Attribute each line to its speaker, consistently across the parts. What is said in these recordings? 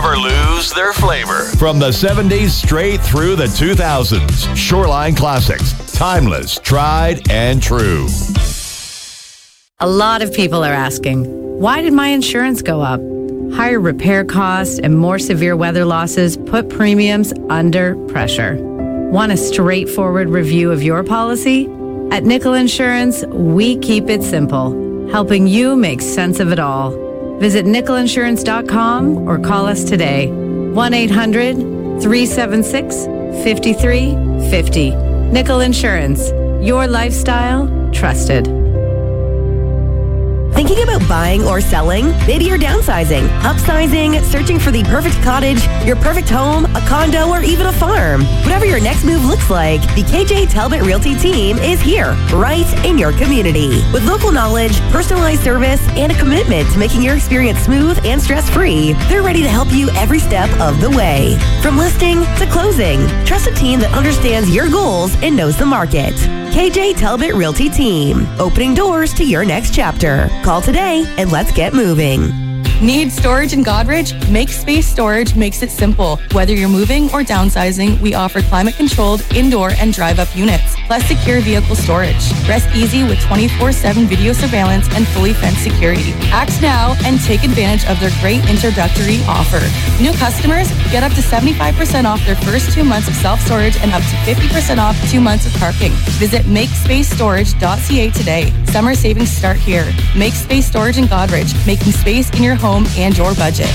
Speaker 1: never lose their flavor. From the 70s straight through the 2000s, Shoreline Classics. Timeless, tried, and true.
Speaker 2: A lot of people are asking, why did my insurance go up? Higher repair costs and more severe weather losses put premiums under pressure. Want a straightforward review of your policy? At Nickel Insurance, we keep it simple, helping you make sense of it all. Visit nickelinsurance.com or call us today. 1-800-376-5350. Nickel Insurance, your lifestyle trusted.
Speaker 3: Thinking about buying or selling? Maybe you're downsizing, upsizing, searching for the perfect cottage, your perfect home, a condo, or even a farm. Whatever your next move looks like, the KJ Talbot Realty team is here, right in your community. With local knowledge, personalized service, and a commitment to making your experience smooth and stress-free, they're ready to help you every step of the way. From listing to closing, trust a team that understands your goals and knows the market. KJ Talbot Realty Team, opening doors to your next chapter. Call today and let's get moving.
Speaker 4: Need storage in Godrich? Make Space Storage makes it simple. Whether you're moving or downsizing, we offer climate-controlled indoor and drive-up units, plus secure vehicle storage. Rest easy with 24/7 video surveillance and fully fenced security. Act now and take advantage of their great introductory offer. New customers get up to 75% off their first 2 months of self-storage and up to 50% off 2 months of parking. Visit makespacestorage.ca today. Summer savings start here. Make Space Storage in Godrich, making space in your home and your budget.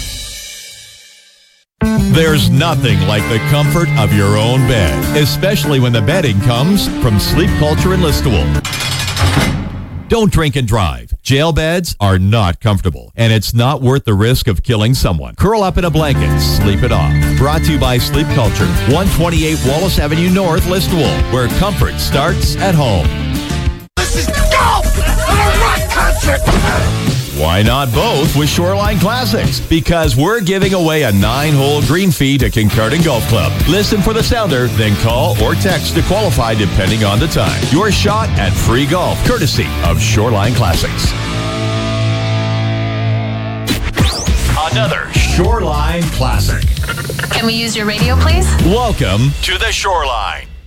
Speaker 1: There's nothing like the comfort of your own bed, especially when the bedding comes from Sleep Culture in Listowel. Don't drink and drive. Jail beds are not comfortable, and it's not worth the risk of killing someone. Curl up in a blanket, sleep it off. Brought to you by Sleep Culture, 128 Wallace Avenue North, Listowel, where comfort starts at home.
Speaker 5: This is golf! A rock concert!
Speaker 1: Why not both with Shoreline Classics? Because we're giving away a 9-hole green fee to Kincardine Golf Club. Listen for the sounder, then call or text to qualify depending on the time. Your shot at free golf, courtesy of Shoreline Classics. Another Shoreline Classic.
Speaker 6: Can we use your radio, please?
Speaker 1: Welcome to the Shoreline.